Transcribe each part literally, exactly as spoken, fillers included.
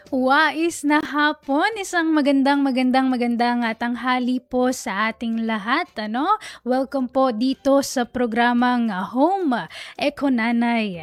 Wais na hapon, isang magandang magandang magandang ah, tanghali po sa ating lahat. Ano? Welcome po dito sa programang ah, Home Eko Nanay.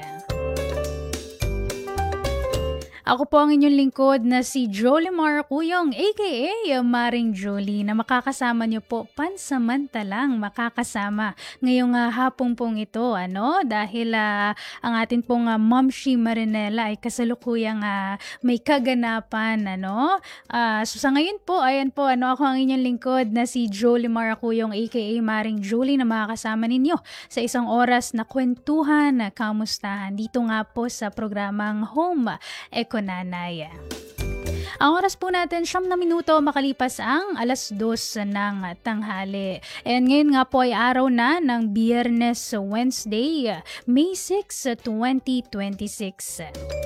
Ako po ang inyong lingkod na si Jolie Maracuyong, aka Maring Jolie, na makakasama niyo po pansamantalang makakasama ngayong uh, hapong pong ito, ano? Dahil uh, ang atin pong uh, Momshi Marinela ay kasalukuyang uh, may kaganapan, ano? Uh, so sa ngayon po, ayan po, ano, ako ang inyong lingkod na si Jolie Maracuyong, aka Maring Jolie, na makakasama ninyo sa isang oras na kwentuhan, na kamustahan dito nga po sa programang Home Eko Nanay. Ang oras po natin, siyam na minuto makalipas ang alas dos ng tanghali. And ngayon nga po ay araw na ng Biyernes, Wednesday, May sixth, twenty twenty-six.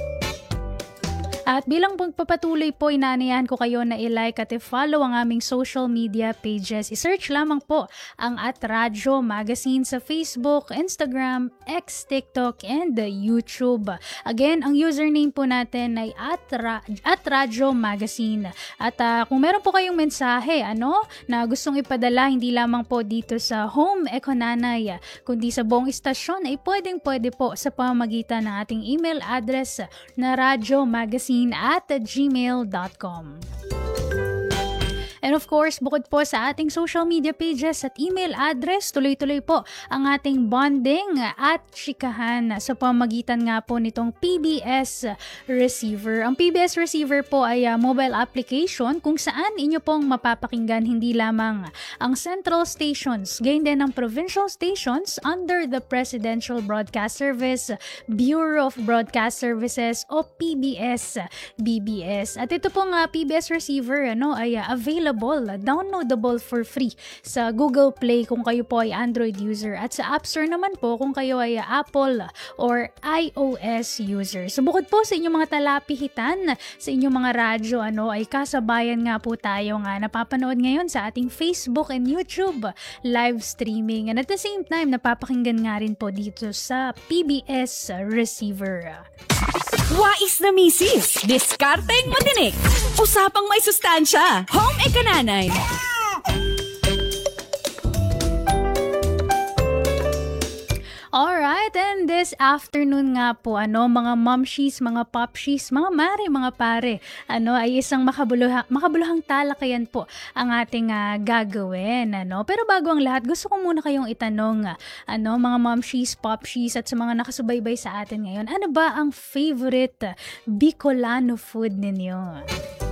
At bilang pagpapatuloy po, inaanayahan ko kayo na i-like at i-follow ang aming social media pages. I-search lamang po ang At Radyo Magazine sa Facebook, Instagram, X, TikTok, and YouTube. Again, ang username po natin ay At, Ra- At Radyo Magazine. At uh, kung meron po kayong mensahe ano, na gustong ipadala, hindi lamang po dito sa Home Eko Nanay, kundi sa buong istasyon, ay pwedeng pwede po sa pamamagitan ng ating email address na radyo magazine at gmail dot com. And of course, bukod po sa ating social media pages at email address, tuloy-tuloy po ang ating bonding at chikahan sa pamagitan nga po nitong P B S Receiver. Ang P B S Receiver po ay uh, mobile application kung saan inyo pong mapapakinggan hindi lamang ang central stations, gayon din ang provincial stations under the Presidential Broadcast Service, Bureau of Broadcast Services o P B S B B S. At ito pong uh, P B S Receiver ano, ay uh, available downloadable for free sa Google Play kung kayo po ay Android user at sa App Store naman po kung kayo ay Apple or iOS user. So bukod po sa inyong mga talapihitan, sa inyong mga radyo, ano, ay kasabayan nga po tayo nga napapanood ngayon sa ating Facebook and YouTube live streaming. And at the same time, napapakinggan nga rin po dito sa P B S Receiver. Wais na misis, diskarteng matinik, usapang may sustansya, Home Eko Nanay. Alright, and this afternoon nga po, ano, mga momshies, mga popshies, mga mare, mga pare, ano, ay isang makabuluhang, makabuluhang talakayan po ang ating uh, gagawin, ano. Pero bago ang lahat, gusto ko muna kayong itanong, ano, mga momshies, popshies, at sa mga nakasubaybay sa atin ngayon, ano ba ang favorite Bicolano food ninyo?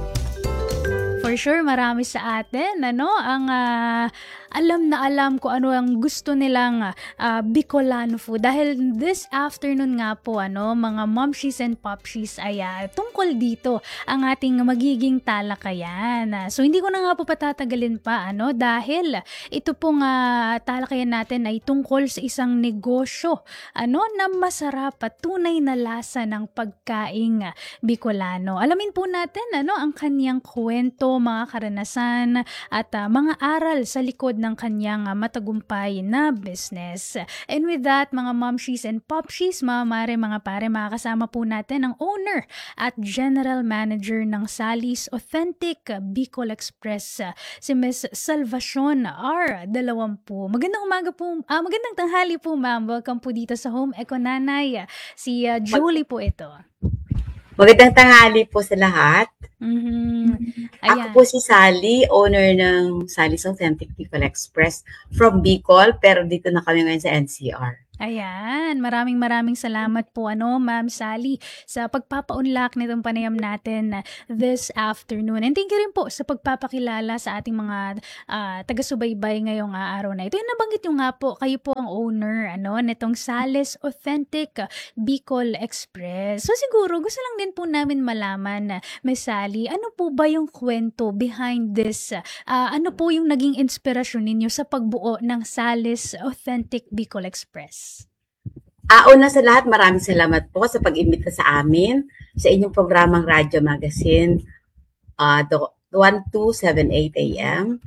For sure, marami sa atin, ano, ang uh, alam na alam ko ano ang gusto nilang uh, Bicolano food. Dahil this afternoon nga po, ano, mga momshies and popshies ay uh, tungkol dito ang ating magiging talakayan. So, hindi ko na nga po patatagalin pa, ano, dahil ito pong uh, talakayan natin ay tungkol sa isang negosyo, ano, na masarap at tunay na lasa ng pagkaing Bicolano. Alamin po natin, ano, ang kanyang kwento, mga karanasan at uh, mga aral sa likod ng kanyang uh, matagumpay na business. And with that, mga momshies and popshies, mga mare, mga pare, makakasama po natin ang owner at general manager ng Sally's Authentic Bicol Express, uh, si Miss Salvacion R. Dalawampu. Magandang umaga po, uh, magandang tanghali po, ma'am. Welcome po dito sa Home Eko Nanay. Si uh, Jolie po ito. Magandang tanghali po sa lahat. Mm-hmm. Ako po si Sally, owner ng Sally's Authentic Bicol Express from Bicol, pero dito na kami ngayon sa N C R. Ayan, maraming maraming salamat po, ano, Ma'am Sally, sa pagpapaunlak nitong panayam natin this afternoon. And thank you rin po sa pagpapakilala sa ating mga uh, taga-subaybay ngayong uh, araw na ito. Yung nabanggit nyo nga po, kayo po ang owner, ano, nitong Sally's Authentic Bicol Express. So siguro, gusto lang din po namin malaman, Miss Sally, ano po ba yung kwento behind this? Uh, ano po yung naging inspirasyon ninyo sa pagbuo ng Sally's Authentic Bicol Express? Ah, una sa lahat, maraming salamat po sa pag-imbita sa amin sa inyong programang Radyo Magazine uh, one two seven eight A M.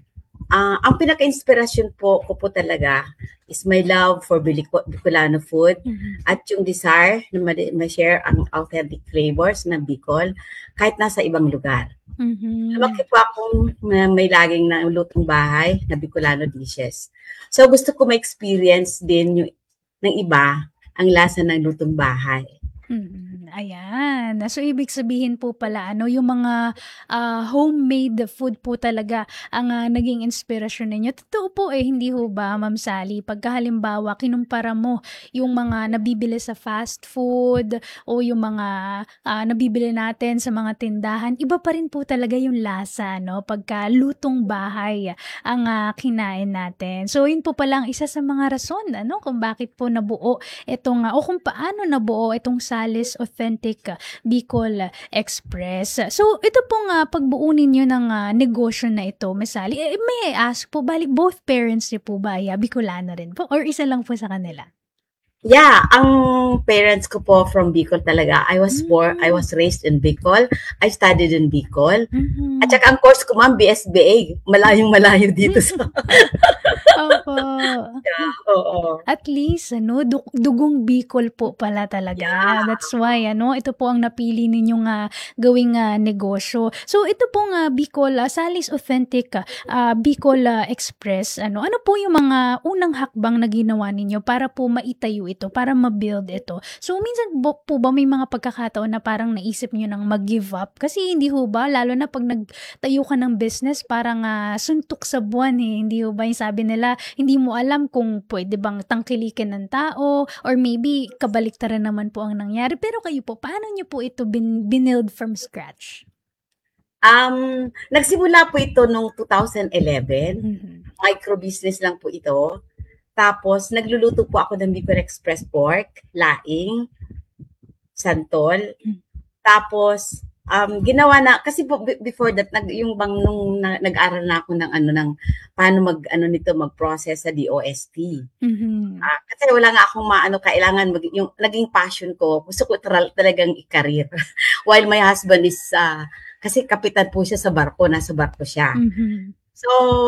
Ah, ang pinaka-inspirasyon po ko po talaga is my love for Bilico Bicolano food Mhm. at yung desire na madi ma-share ang authentic flavors ng Bicol kahit nasa ibang lugar. Lumaki Mhm. po akong na may laging nalulutong bahay na Bicolano dishes. So gusto ko ma-experience din yung ng iba ang lasa ng lutong bahay. Mm, ayan. So, ibig sabihin po pala ano, yung mga, ah, homemade food po talaga ang, ah, naging inspirasyon ninyo. Totoo po, eh, hindi ho ba, Ma'am Sally? Pagka halimbawa kinumpara mo yung mga nabibili sa fast food o yung mga, ah, nabibili natin sa mga tindahan, iba pa rin po talaga yung lasa 'no, pagka lutong bahay ang, ah, kinain natin. So, yun po pala ang isa sa mga rason ano, kung bakit po nabuo itong, ah, o kung paano nabuo itong Sally's Authentic ah, Bicol Express. So, ito pong ah, pagbuo ninyo ng ah, negosyo na ito, Miss Sally, eh, may I ask po, bali both parents niyo po ba ay ah, Bicolano rin po or isa lang po sa kanila? Yeah, ang parents ko po from Bicol talaga. I was born, I Hmm. was raised in Bicol. I studied in Bicol. At Mhm. saka ang course ko ma'am, B S B A. Malayong-malayo dito sa Opo. yeah, oo. At least ano, du dugong Bicol po pala talaga. Yeah. That's why ano, ito po ang napili ninyong, ah, gawing, ah, negosyo. So ito pong, ah, Bicol, ah, Sally's Authentic, ah, Bicol, ah, Express ano, ano po yung mga unang hakbang na ginawa ninyo para po maitayo ito, para ma-build ito? So minsan bo po ba may mga pagkakataon na parang naisip niyo ng mag-give up? Kasi hindi ho ba lalo na 'pag nagtayo ka ng business parang, ah, suntok sa buwan, eh, hindi ho ba yung sabi nila, hindi mo alam kung puwede bang tangkilikin ng tao or maybe kabaliktaran naman po ang nangyari. Pero kayo po, paano niyo po ito bin binild from scratch? Um, nagsimula po ito nung two thousand eleven. Mhm. Micro business lang po ito. Tapos nagluluto po ako ng Bicol Express pork, laing, santol. Hmm. Tapos um, ginawa na kasi po be- before that nag yung bang nung na, nag-aral na ako ng ano ng paano mag ano nito mag-process sa D O S T. Mhm. Ah, kasi wala nga akong maano kailangan mag, yung naging passion ko. Gusto ko taral- talagang i-career. While my husband is ah, kasi kapitan po siya sa barko, nasa barko siya. Mhm. So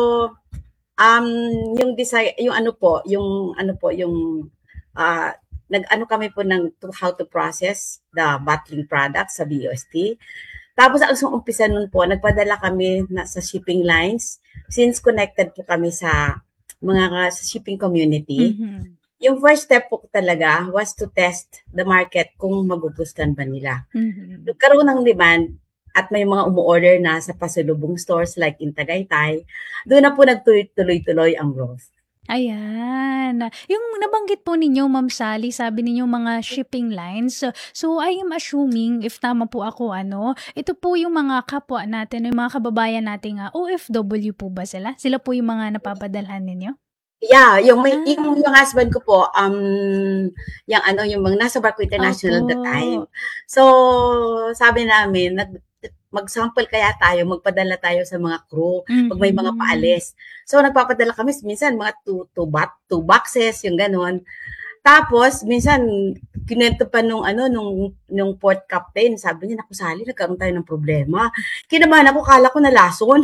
um yung desire yung ano po, yung ano po yung ah nag-ano kami po ng to how to process the bottling products sa B O S T. Tapos ang so, umpisa nun po, nagpadala kami na, sa shipping lines since connected po kami sa mga sa shipping community. Mhm. Yung first step po talaga was to test the market kung magugustuhan ba nila. Mhm. Nagkaroon ng demand at may mga umu-order na sa pasalubong stores like in Tagaytay, doon na po nagtuloy-tuloy ang growth. Ayan. Yung nabanggit po ninyo, Ma'am Sally, sabi ninyo mga shipping lines. So, so I am assuming, if tama po ako, ano, ito po yung mga kapwa natin, yung mga kababayan nating ah, O F W po ba sila? Sila po yung mga napapadalhan ninyo? Yeah, yung may yung, Ah. yung husband ko po, um, yung ano, yung mga nasa Barco International that time. Opo. So, sabi namin, nag, mag-sample kaya tayo, magpadala tayo sa mga crew, pag may mga Mhm. paalis. So, nagpapadala kami, minsan mga two, two, bat, two boxes, yung ganon. Tapos, minsan, kinento pa nung, ano, nung, nung port captain, sabi niya, naku Sally, nagkaroon tayo ng problema. Kinabahan ako, kala ko nalason.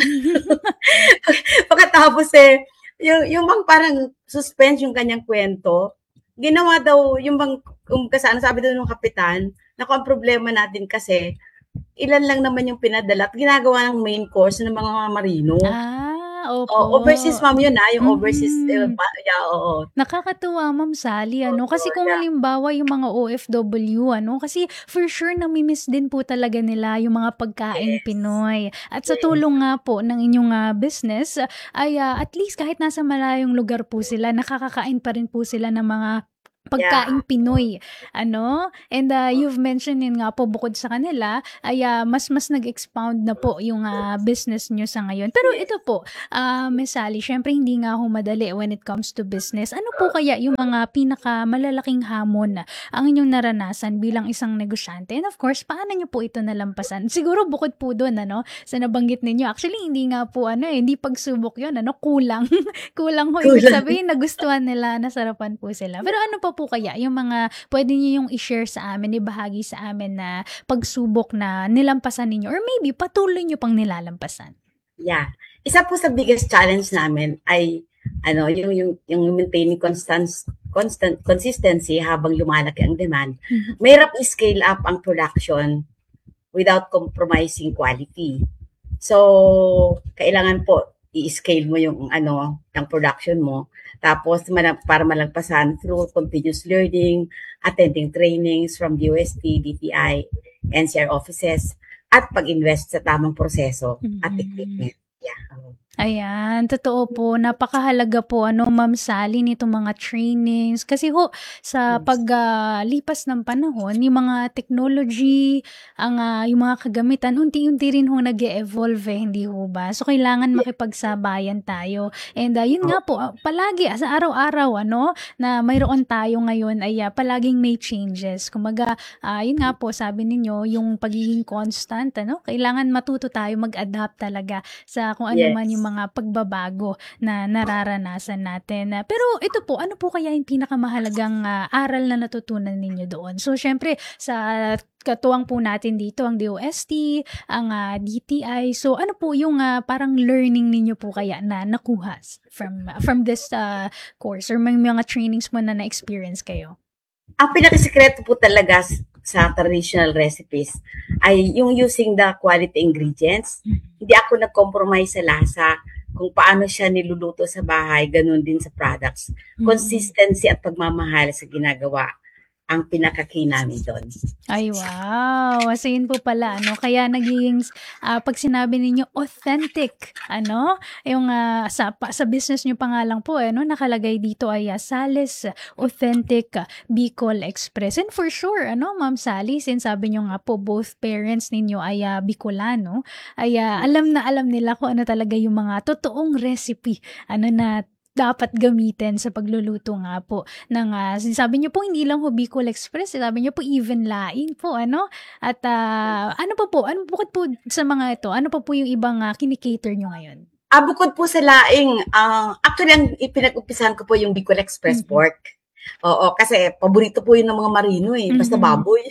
Pagkatapos eh, yung, yung bang parang suspense yung kanyang kwento, ginawa daw, yung bang, um, kasi ano sabi daw ng kapitan, naku ang problema natin kasi, ilan lang naman yung pinadala at ginagawa ng main course ng mga marino. Ah, Oh, opo. overseas ma'am yun ah, yung overseas, eh, Mhm. pa- yeah, oo. Nakakatuwa, Ma'am Sally, ano, Oo, kasi kung yeah. halimbawa yung mga O F W, ano, kasi for sure nami-miss din po talaga nila yung mga pagkaing Yes. Pinoy. At sa Yes. tulong nga po ng inyong ah, business, ay ah, at least kahit nasa malayong lugar po sila, nakakakain pa rin po sila ng mga pagkaing Pinoy, ano? And ah, you've mentioned yun nga po, bukod sa kanila, ay ah, mas mas nag-expound na po yung ah, business nyo sa ngayon. Pero ito po, ah, Miss Sally, syempre hindi nga ho madali when it comes to business. Ano po kaya yung mga pinakamalalaking hamon na ang inyong naranasan bilang isang negosyante? And of course, paano nyo po ito nalampasan? Siguro bukod po doon, ano, sa nabanggit ninyo. Actually, hindi nga po, ano eh, hindi pagsubok yun, ano, kulang. Kulang ho, ibig Kulang. sabihin, nagustuhan nila, nasarapan po sila. Pero ano pa po kaya yung mga pwede niyo yung i-share sa amin, ibahagi sa amin na pagsubok na nilampasan ninyo or maybe patuloy niyo pang nilalampasan? Yeah. Isa po sa biggest challenge namin ay ano, yung yung yung maintaining constant constant consistency habang lumalaki ang demand. Mhm. Mahirap i-scale up ang production without compromising quality. So, kailangan po i-scale mo yung ano, ng production mo. Tapos mana- para malagpasan through continuous learning, attending trainings from D O S T, D T I, N C R offices, at pag-invest sa tamang proseso at Mhm. equipment. Yeah. Ayan, totoo po. Napakahalaga po ano, Ma'am Sally, nitong mga trainings. Kasi ho, sa Yes. paglipas ng panahon, yung mga technology, ang ah, yung mga kagamitan, unti-unti rin ho nag-evolve eh, hindi ho ba? So, kailangan makipagsabayan tayo. And ah, yun nga po, ah, palagi, ah, sa araw-araw, ano, na mayroon tayo ngayon ay ah, palaging may changes. Kumaga, ah, yun nga po, sabi ninyo, yung pagiging constant, ano, kailangan matuto tayo mag-adapt talaga sa kung ano man yung Yes. mga pagbabago na nararanasan natin. Ah, pero ito po, ano po kaya yung pinakamahalagang ah, aral na natutunan ninyo doon? So, syempre, sa katuwang po natin dito, ang D O S T, ang ah, D T I. So, ano po yung ah, parang learning ninyo po kaya na nakuha s- from from this ah, course or may mga trainings mo na na-experience kayo? Ang pinakasikreto po talaga s- sa traditional recipes ay yung using the quality ingredients. Hindi ako nag-compromise sa lasa. Kung paano siya niluluto sa bahay, ganun din sa products. Mm. Consistency at pagmamahal sa ginagawa ang pinaka-key namin doon. Ay, wow! So, yun po pala, ano? Kaya naging, ah, pag sinabi ninyo, authentic, ano? Yung ah, sa, pa, sa business nyo pa nga lang po, ano? Nakalagay dito ay ah, Sales Authentic ah, Bicol Express. And for sure, ano, Ma'am Sally, since sabi nyo nga po, both parents ninyo ay ah, Bicolano, ay ah, alam na alam nila kung ano talaga yung mga totoong recipe, ano na dapat gamitin sa pagluluto nga po ng ah, sinasabi niyo po hindi lang ho Bicol Express, sabi niyo po even laing po ano at ah, ano pa po ano bukod po sa mga ito ano pa po yung ibang uh, kinikater niyo ngayon? Ah, bukod po sa laing, ah, actually, ang ipinag-umpisahan ko po yung Bicol Express Mhm. pork. Oo, kasi paborito po yun ng mga Marino eh, basta Mhm. baboy.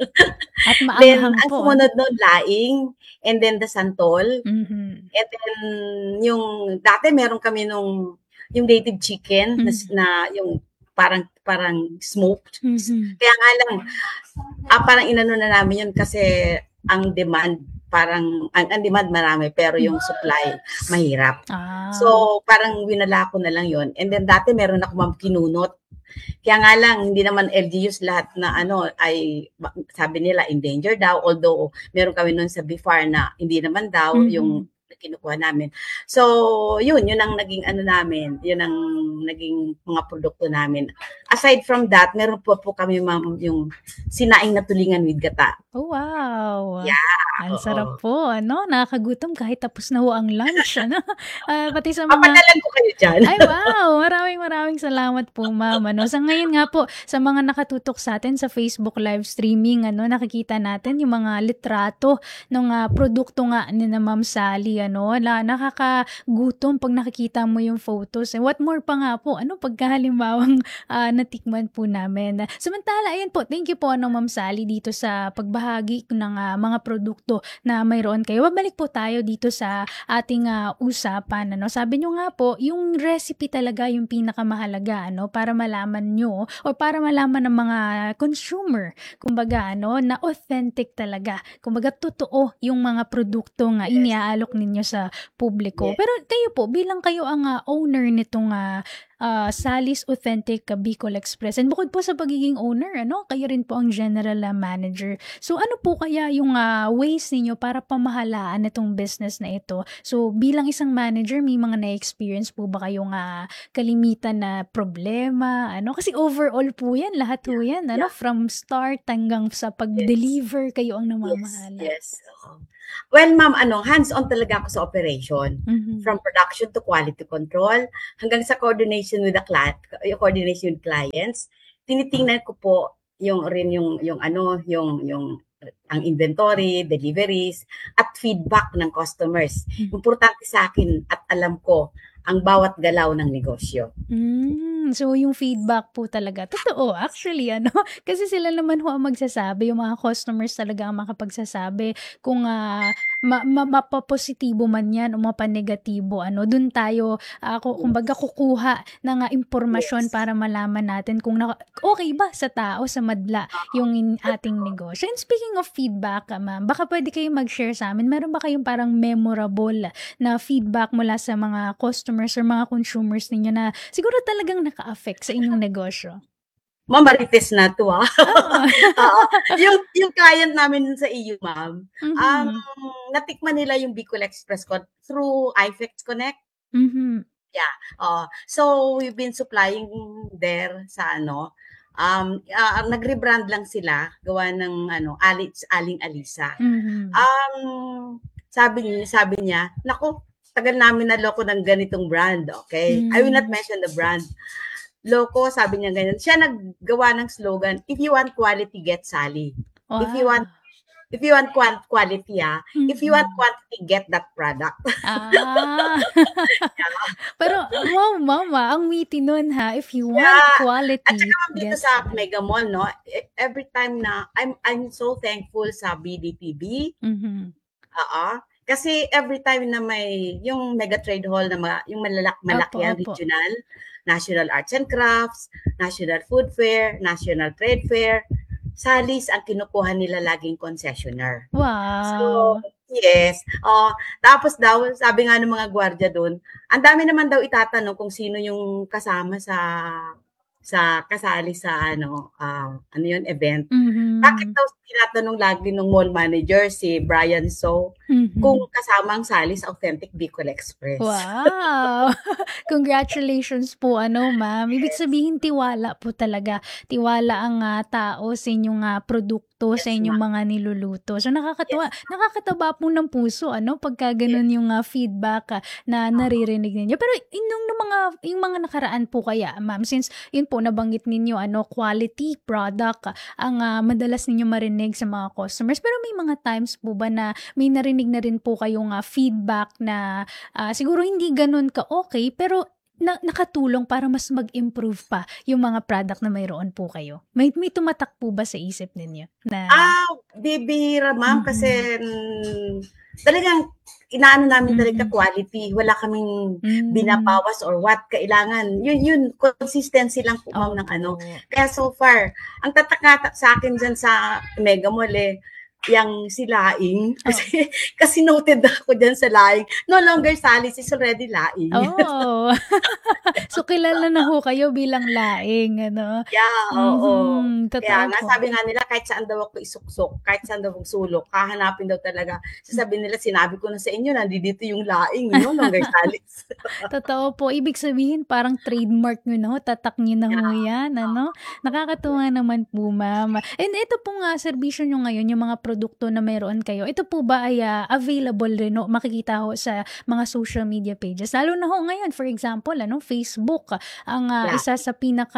At Then, maanghang ang po. sumunod nun, laing, and then the santol, Mhm. and then yung, dati meron kami nung, yung native chicken, na, Mhm. na yung parang, parang smoked. Mhm. Kaya nga lang, ah, parang inano na namin yun kasi ang demand, parang, ang, ang demand marami, pero yung supply, mahirap. Ah. So, parang winala ko na lang yun. And then, dati meron ako ma'am kinunot. Kaya nga lang, hindi naman L G Us lahat na ano, ay, ba- sabi nila, endangered daw. Although, meron kami nun sa B F A R na hindi naman daw Mhm. yung kinukuha namin. So, yun, yun ang naging ano namin, yun ang naging mga produkto namin. Aside from that, meron po po kami ma'am yung sinaing na tulingan with gata. Oh, wow. Yeah, Ang oo. sarap po, ano? Nakakagutom kahit tapos na ho ang lunch, ano? Ah, pati sa mga Papadalan ko kayo dyan. Ay, wow! Maraming maraming salamat po, ma'am. Ano, sa ngayon nga po, sa mga nakatutok sa atin sa Facebook live streaming, ano, nakikita natin yung mga litrato ng ah, produkto nga ni na Ma'am Sally, ano, na nakakagutom pag nakikita mo yung photos. And what more pa nga po, ano, pagkahalimbawang ah, natikman po namin. Samantala, ayan po, thank you po, ano, Ma'am Sally, dito sa pagbahagi ng ah, mga produkto na mayroon kayo. Babalik po tayo dito sa ating ah, usapan, ano. Sabi nyo nga po, yung recipe talaga yung pinakamahalaga, ano, para malaman nyo o para malaman ng mga consumer, kumbaga, ano, na authentic talaga. Kumbaga, totoo yung mga produkto nga Yes. iniaalok ninyo sa publiko. Yes. Pero kayo po, bilang kayo ang ah, owner nitong ah, ah, Sally's Authentic ah, Bicol Express, and bukod po sa pagiging owner, ano, kayo rin po ang general ah, manager. So, ano po kaya yung ah, ways ninyo para pamahalaan itong business na ito? So, bilang isang manager, may mga na-experience po ba kayong ah, kalimitan na problema? Ano? Kasi overall po yan, lahat po yan. Ano? yeah. From start hanggang sa pag-deliver, kayo ang namamahala. Yes, yes. Oo. Well, ma'am, ano, hands-on talaga ako sa operation. Mhm. From production to quality control, hanggang sa coordination with the client, yung coordination with clients. Tinitingnan ko po yung rin yung yung ano, yung yung ang inventory, deliveries, at feedback ng customers. Mhm. Importante sa akin at alam ko ang bawat galaw ng negosyo. Mm, so yung feedback po talaga, totoo actually ano, kasi sila naman ho ang magsasabi, yung mga customers talaga ang makapagsasabi kung ah, ma ma mapapositibo man 'yan o mapanegatibo ano, dun tayo, ah, ku kumbaga kukuha ng, ah, impormasyon Yes. para malaman natin kung naka okey ba sa tao, sa madla yung in ating negosyo. And speaking of feedback, ah, ma'am, baka puwede kayong mag-share sa'min, meron ba kayong parang memorable na feedback mula sa mga customers or mga consumers ninyo na siguro talagang naka-affect sa inyong negosyo? Ma'am, marites na 'to, ah. Oo. Oo, yung yung client namin dun sa E U, ma'am, um, Mhm. natikman nila yung Bicol Express ko through iFlex Connect. Mhm. Yeah, oo. So, we've been supplying there sa ano, um, ah, nag-rebrand lang sila gawa ng ano, Ali Aling Alisa. Mhm. Um, sabi niya sabi niya, "Naku, tagal namin naloko ng ganitong brand." Okay, I will not Hmm. mention the brand. Loko, sabi niya ganyan. Siya naggawa ng slogan, "If you want quality, get Sally." If you want Wow. if you want quan quality, ah, if you want Mhm. quantity, get that product. Ah. Yeah. Pero wow, ma'am, ah, ang witty nun, ha. If you want Yeah. At saka quality, ma'am dito get sa Sally. Mega Mall 'no, e every time na I'm I'm so thankful sa B D P B. Mhm. Oo, kasi every time na may yung mega trade hall na ma yung malalak Opo, malakihan opo. regional, National Arts and Crafts, National Food Fair, National Trade Fair, Sally's ang kinukuha nila laging concessionaire. So, Wow. yes, oo. Tapos daw sabi nga ng mga gwardiya dun, ang dami naman daw itatanong kung sino yung kasama sa sa kasali sa ano, ah, ano yun, event. Bakit Mhm. daw tinatanong lagi nung mall manager si Brian So kung Mhm. kasama ang Sally's Authentic Bicol Express. Wow. Congratulations po ano, ma'am. Ibig Yes. sabihin tiwala po talaga. Tiwala ang, ah, tao sa inyong, ah, produkto, sa Yes, inyong ma'am. mga niluluto. So nakakatuwa, Yes, ma'am. nakakataba po ng puso ano, pagka Yes. gano'n yung, ah, feedback, ah, na Oo. naririnig ninyo. Pero yung nung mga yung mga nakaraan po kaya, ma'am, since yun po nabanggit ninyo ano, quality product ah, ang, ah, madalas ninyong marinig sa mga customers. Pero may mga times po ba na may narinig na rin po kayong, ah, feedback na, ah, siguro hindi gano'n ka-okey pero na nakatulong para mas mag-improve pa yung mga product na mayroon po kayo? May may tumatak po ba sa isip ninyo na Ah, bibihira ma'am kasi, Mhm. hmm, talagang inaano namin talaga Mhm. quality. Wala kaming Hmm. binabawas or what, kailangan yun yun consistency lang po ma'am ng ano. Opo. Kaya so far, ang tatak nga sa'kin diyan sa Mega Mall, eh, yang si Laing Oh. kasi kasi noted ako diyan sa Laing. No longer Sally's, is already Laing. Oh. So kilala na ho kayo bilang Laing ano? Yeah, oo. Mhm, Kaya totoo nga po. sabi nga nila kahit saan daw ako isuksok, kahit saan daw ako sulok, hahanapin daw talaga. Sasabihin nila, "Sinabi ko na sa inyo nandidito yung Laing, no longer Sally's." Totoo po. Ibig sabihin parang trademark niyo na ho, tatak niyo na ho Yeah. 'yan ano? Nakakatuwa naman po, ma'am. And ito pong, ah, serbisyo niyo ngayon, yung mga produkto na meron kayo, ito po ba ay, ah, available rin o makikita ho sa mga social media pages? Lalo na ho ngayon, for example ano, Facebook ang, ah, Yeah. isa sa pinaka,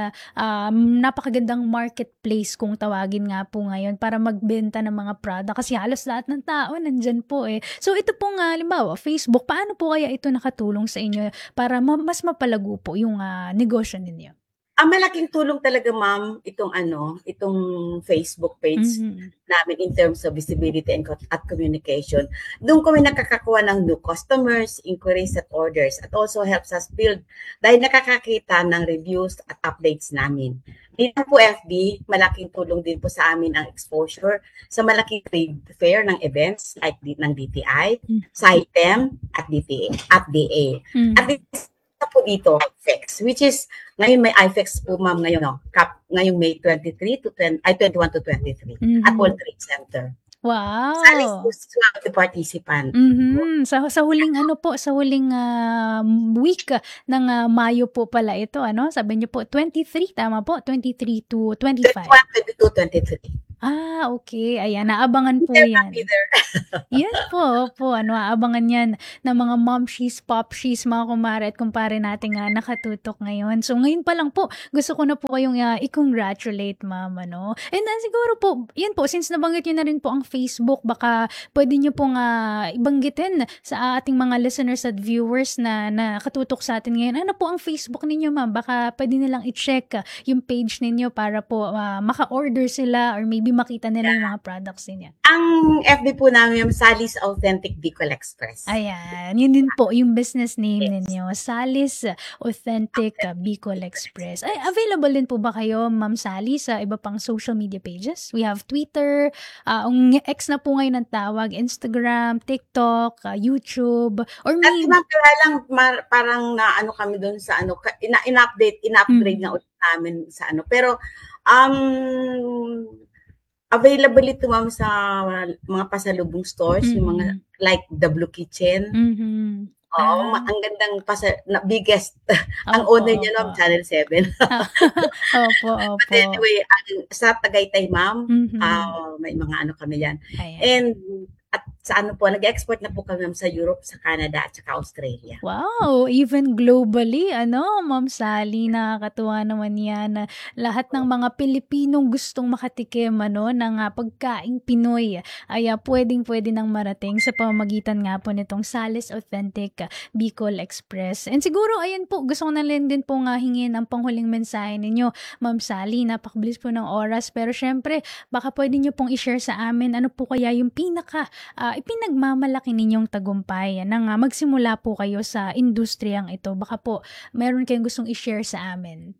um, napakagandang marketplace kung tawagin nga po ngayon para magbenta ng mga product kasi halos lahat ng tao nandiyan po, eh. So ito pong, ah, halimbawa Facebook, paano po kaya ito nakatulong sa inyo para ma mas mapalago po yung, ah, negosyo ninyo? Ang malaking tulong talaga ma'am itong ano, itong Facebook page Mhm. namin in terms of visibility and co at communication. Dun kami nakakakuha ng new customers, inquiries at orders, at also helps us build dahil nakakakita ng reviews at updates namin. Dito po F B, malaking tulong din po sa amin ang exposure sa malaking trade fair ng events like di ng D T I, Hmm. SciTem at D T A at D A. At Mhm. isa po dito, iFlex, which is ngayon may iFlex po ma'am ngayon 'no, cap ngayong May twenty-three to ten ay twenty-one to twenty-three at Mhm. World Trade Center. Sally's Wow! is one of the participant. Mhm. Sa sa huling ano po, sa huling, ah, week ng, ah, Mayo po pala ito ano? Sabi niyo po twenty-three, tama po? twenty-three to twenty-five? twenty-one, twenty-two, twenty-three. Ah, okey. Ayan, aabangan po Better not 'yan. be there. Yes po, opo. Ano, aabangan 'yan ng mga momshies, popshies, mga kumare at kumpare nating, ah, nakatutok ngayon. So ngayon pa lang po, gusto ko na po kayong, ah, i-congratulate ma'am ano. And, ah, siguro po, 'yan po, since nabanggit niyo na rin po ang Facebook, baka puwede niyo pong, ah, ibanggitin sa ating mga listeners at viewers na nakatutok sa atin ngayon. Ano po ang Facebook ninyo ma'am? Baka puwede nilang i-check yung page ninyo para po, ah, maka-order sila or maybe maybe makita nila yung mga products niya? Ang F B po namin yung Sally's Authentic Bicol Express. Ayan, yun din po yung business name Yes. ninyo, Sally's Authentic uh, Bicol Express. Ay, available din po ba kayo, Ma'am Sally, sa iba pang social media pages? We have Twitter, uh, ang X na po ngayon ang tawag, Instagram, TikTok, uh, YouTube, or At may... ma'am, kaya lang mar- parang na ano kami doon sa ano, ka- ina- in-update, in-upgrade Mhm. na ulit namin sa ano. Pero um available ito ma'am sa mga pasalubong stores, yung mga Mhm. like The Blue Kitchen. Mhm. Oo, Ah. ma- ang gandang pasa na biggest ang Opo, owner niya no, opo. Channel seven. Opo, But opo. anyway, ang sa Tagaytay ma'am, Mhm. ah, may mga ano kami diyan. Ayan. And at sa ano po, nag-export na po kami ma'am sa Europe, sa Canada at saka Australia. Wow, even globally, ano, Ma'am Sally, nakakatuwa naman yan na lahat ng mga Pilipinong gustong makatikim, ano, ng ah, pagkaing Pinoy ay ah, pwedeng-pwede nang marating sa pamamagitan nga po nitong Sally's Authentic ah, Bicol Express. And siguro, ayan po, gusto ko na rin din pong ah, hingin ang panghuling mensahe ninyo, Ma'am Sally. Napakabilis po ng oras, pero syempre, baka pwede nyo pong i-share sa amin ano po kaya yung pinaka uh, ipinagmamalaki ninyong tagumpay na nga magsimula po kayo sa industriyang ito. Baka po meron kayong gustong i-share sa amin.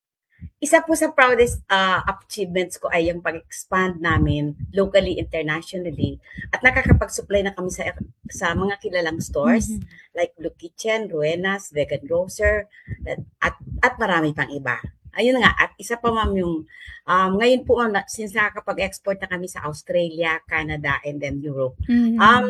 Isa po sa proudest uh, achievements ko ay yung pag-expand namin locally, internationally, at nakakapag-supply na kami sa sa mga kilalang stores Mhm. like Blue Kitchen, Ruenas, Vegan Grocer, at, at, at marami pang iba. Ayun nga, at isa pa ma'am yung, um, ngayon po ma'am, na- since nakakapag-export na kami sa Australia, Canada, and then Europe. Mhm. Um,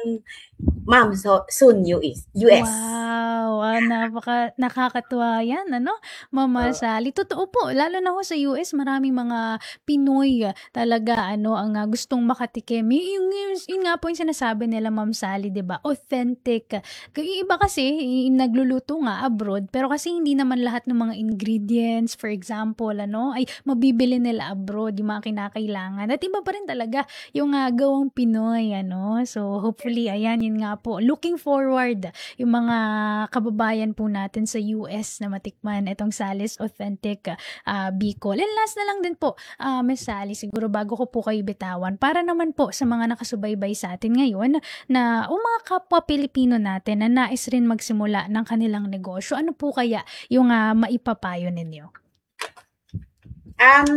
ma'am, so soon U S. U S. Wow, ah, napaka nakakatuwa yan, ano, Mama Oo. Sally. Totoo po, lalo na ho sa U S, maraming mga Pinoy ah, talaga, ano, ang ah, gustong makatikim. Y- Yung, yung, yun nga po yung sinasabi nila, Ma'am Sally, di ba? Authentic. Kaya iba kasi, i- nagluluto nga abroad, pero kasi hindi naman lahat ng mga ingredients, for example, ano, ay mabibili nila abroad, yung mga kinakailangan. At iba pa rin talaga yung ah, gawang Pinoy, ano. So, hopefully, ayan, yun nga po. Looking forward yung mga kababayan po natin sa U S na matikman itong Sally's Authentic ah, Bicol. And last na lang din po, ah, Miss Sally, siguro bago ko po kayo bitawan, para naman po sa mga nakasubaybay sa atin ngayon na o mga kapwa Pilipino natin na nais rin magsimula ng kanilang negosyo, ano po kaya yung ah, maipapayo ninyo? Um,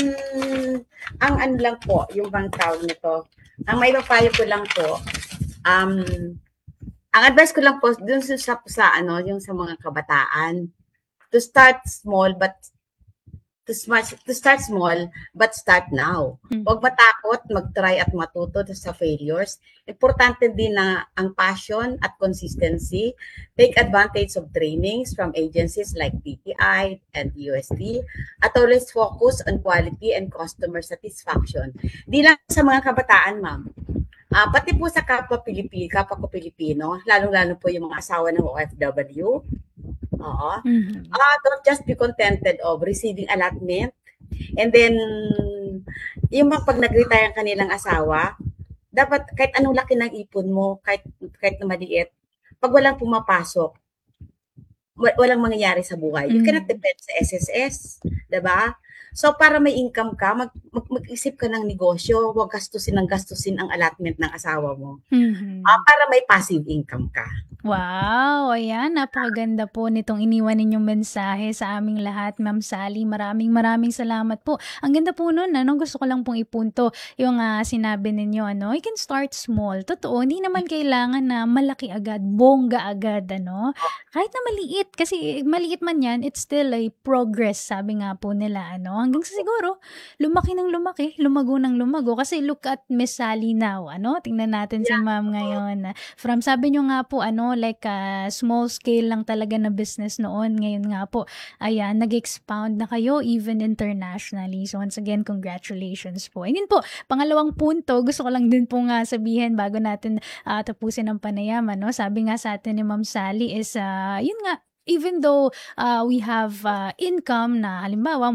ang ano lang po, yung bang tawag nito, ang may papayo ko lang po, um, ang advice ko lang po, dun sa, sa, sa ano, yung sa mga kabataan, to start small, but to smart, to start small, but start now. Mm. Huwag matakot, mag-try at matuto sa failures. Importante din na ang passion at consistency. Take advantage of trainings from agencies like D T I and U S T at always focus on quality and customer satisfaction. Di lang sa mga kabataan, ma'am. Ah, pati po sa kapwa Pilipino, kapwa ko Pilipino, lalong-lalo po yung mga asawa ng O F W. Oo. Mhm. Ah, don't just be contented of receiving allotment. And then, yung mga pag nag-retire ang kanilang asawa, dapat kahit anong laki ng ipon mo, kahit, kahit na maliit, pag walang pumapasok, wa- walang mangyayari sa buhay. You Mm. cannot depend sa S S S, diba? So, para may income ka, mag, mag, mag-isip ka ng negosyo, huwag gastusin ng gastusin ang allotment ng asawa mo. Mhm. Ah, para may passive income ka. Wow, ayan, napakaganda po nitong iniwan ninyong mensahe sa aming lahat, Ma'am Sally. Maraming maraming salamat po. Ang ganda po nun, ano, gusto ko lang pong ipunto yung ah, sinabi ninyo, ano, you can start small. Totoo, hindi naman kailangan na malaki agad, bongga agad, ano. Kahit na maliit, kasi maliit man yan, it's still a progress, sabi nga po nila, ano. Hanggang sa siguro, lumaki ng lumaki, lumago ng lumago. Kasi look at Miss Sally now, ano. Tingnan natin si Ma'am ngayon. From, sabi nyo nga po, ano, like uh, small scale lang talaga na business noon. Ngayon nga po, ayan, nag-expound na kayo even internationally. So once again, congratulations po. And yun po, pangalawang punto, gusto ko lang din po nga sabihin bago natin uh, tapusin ang panayam, ano? Sabi nga sa atin ni Ma'am Sally is, uh, yun nga, even though uh, we have uh, income na halimbawa